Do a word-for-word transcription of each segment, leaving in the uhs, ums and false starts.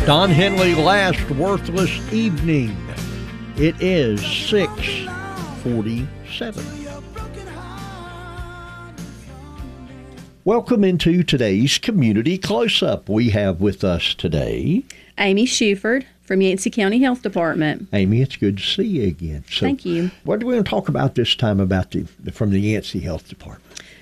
Don Henley, Last Worthless Evening. It is six forty-seven. Welcome into today's Community Close-Up. We have with us today Amy Shuford from Yancey County Health Department. Amy, it's good to see you again. So, thank you. What do we want to talk about this time about the from the Yancey Health Department?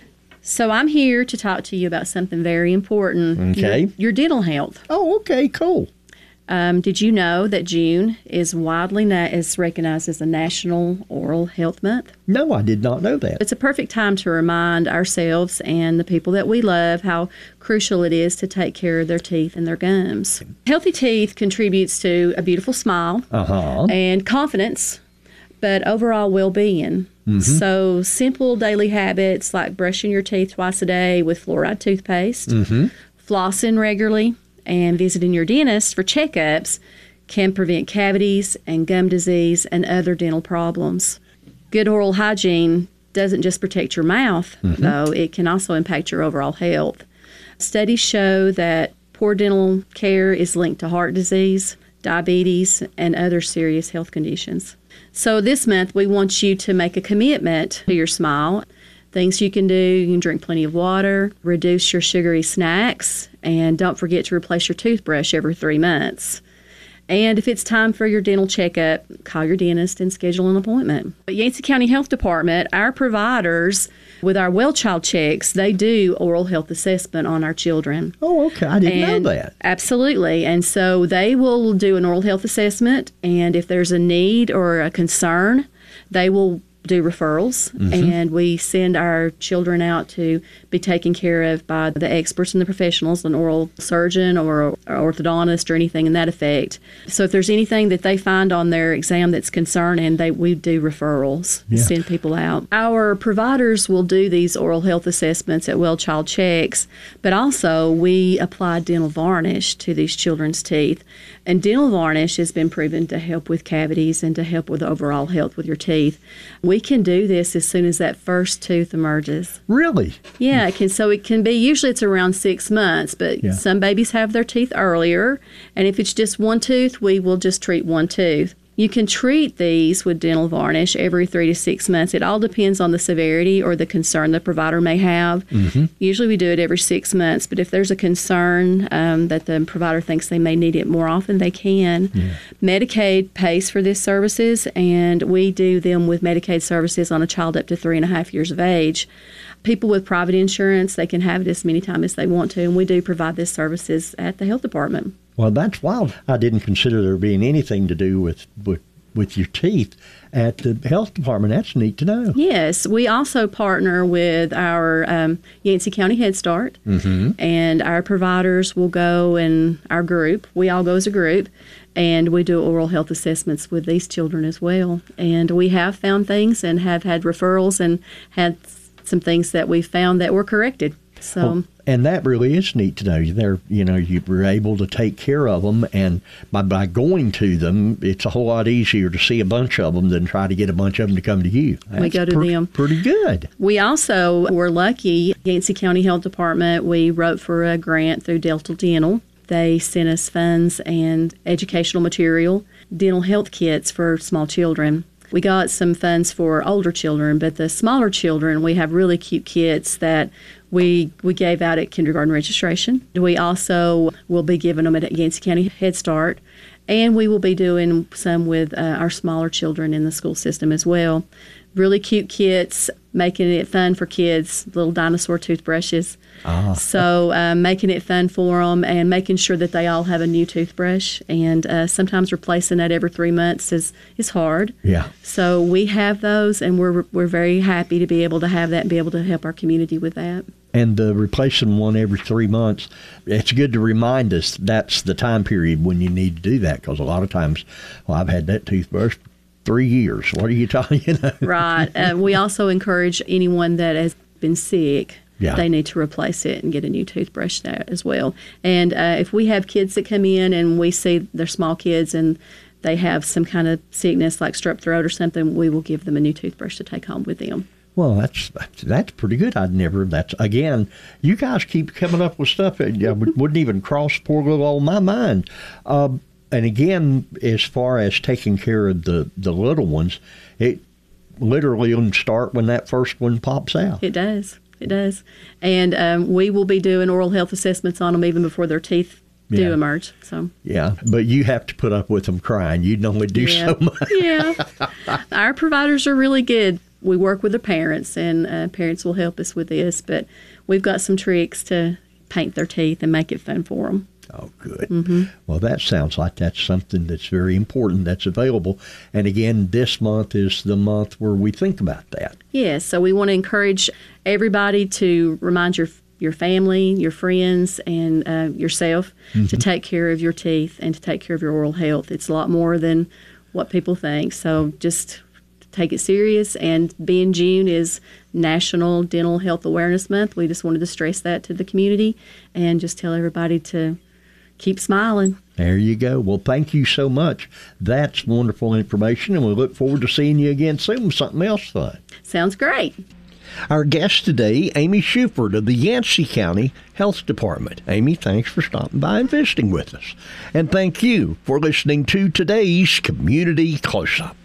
So I'm here to talk to you about something very important. Okay. Your, your dental health. Oh, okay, cool. Um, did you know that June is widely na- is recognized as a National Oral Health Month? No, I did not know that. It's a perfect time to remind ourselves and the people that we love how crucial it is to take care of their teeth and their gums. Healthy teeth contributes to a beautiful smile uh-huh. and confidence, but overall well-being. Mm-hmm. So simple daily habits like brushing your teeth twice a day with fluoride toothpaste, mm-hmm. flossing regularly, and visiting your dentist for checkups can prevent cavities and gum disease and other dental problems. Good oral hygiene doesn't just protect your mouth, mm-hmm. though. It can also impact your overall health. Studies show that poor dental care is linked to heart disease, diabetes, and other serious health conditions. So this month, we want you to make a commitment to your smile. Things you can do, you can drink plenty of water, reduce your sugary snacks, and don't forget to replace your toothbrush every three months. And if it's time for your dental checkup, call your dentist and schedule an appointment. At Yancey County Health Department, our providers, with our well child checks, they do oral health assessment on our children. Oh, okay. I didn't and know that. Absolutely. And so they will do an oral health assessment, and if there's a need or a concern, they will do referrals, mm-hmm. and we send our children out to be taken care of by the experts and the professionals, an oral surgeon or an orthodontist or anything in that effect. So if there's anything that they find on their exam that's concerning, they we do referrals, yeah. send people out. Our providers will do these oral health assessments at well child checks, but also we apply dental varnish to these children's teeth. And dental varnish has been proven to help with cavities and to help with overall health with your teeth. We can do this as soon as that first tooth emerges. Really? Yeah, it can. So it can be, usually it's around six months, but yeah. some babies have their teeth earlier. And if it's just one tooth, we will just treat one tooth. You can treat these with dental varnish every three to six months. It all depends on the severity or the concern the provider may have. Mm-hmm. Usually we do it every six months, but if there's a concern um, that the provider thinks they may need it more often, they can. Yeah. Medicaid pays for these services, and we do them with Medicaid services on a child up to three and a half years of age. People with private insurance, they can have it as many times as they want to, and we do provide these services at the health department. Well, that's wild. I didn't consider there being anything to do with, with with your teeth at the health department. That's neat to know. Yes. We also partner with our um, Yancey County Head Start, mm-hmm. and our providers will go, and our group, we all go as a group, and we do oral health assessments with these children as well. And we have found things and have had referrals and had some things that we found that were corrected. So. Well, and that really is neat to know. They're, you know, you were able to take care of them, and by, by going to them, it's a whole lot easier to see a bunch of them than try to get a bunch of them to come to you. That's we go to per- them. Pretty good. We also were lucky. Yancey County Health Department, we wrote for a grant through Delta Dental. They sent us funds and educational material, dental health kits for small children. We got some funds for older children, but the smaller children, we have really cute kits that we we gave out at kindergarten registration. We also will be giving them at Yancey County Head Start, and we will be doing some with uh, our smaller children in the school system as well. Really cute kits, making it fun for kids, little dinosaur toothbrushes. Ah. So um, making it fun for them and making sure that they all have a new toothbrush. And uh, sometimes replacing that every three months is, is hard. Yeah. So we have those, and we're we're very happy to be able to have that and be able to help our community with that. And uh, replacing one every three months, it's good to remind us that's the time period when you need to do that, because a lot of times, well, I've had that toothbrush three years. What are you talking you know? Right. Uh, we also encourage anyone that has been sick, yeah. they need to replace it and get a new toothbrush there as well. And uh, if we have kids that come in and we see they're small kids and they have some kind of sickness like strep throat or something, we will give them a new toothbrush to take home with them. Well, that's that's pretty good. I'd never. That's again. You guys keep coming up with stuff that yeah, wouldn't even cross poor little old my mind. Uh, and again, as far as taking care of the the little ones, it literally will start when that first one pops out. It does. It does. And um, we will be doing oral health assessments on them even before their teeth do Yeah. emerge. So Yeah, but you have to put up with them crying. You normally do yeah, so much. yeah. Our providers are really good. We work with the parents, and uh, parents will help us with this. But we've got some tricks to paint their teeth and make it fun for them. Oh, good. Mm-hmm. Well, that sounds like that's something that's very important that's available. And again, this month is the month where we think about that. Yes, so we want to encourage everybody to remind your your family, your friends, and uh, yourself to take care of your teeth and to take care of your oral health. It's a lot more than what people think. So just take it serious. And being June is National Dental Health Awareness Month, we just wanted to stress that to the community and just tell everybody to keep smiling. There you go. Well, thank you so much. That's wonderful information, and we look forward to seeing you again soon with something else fun. Sounds great. Our guest today, Amy Shuford of the Yancey County Health Department. Amy, thanks for stopping by and visiting with us. And thank you for listening to today's Community Close-Up.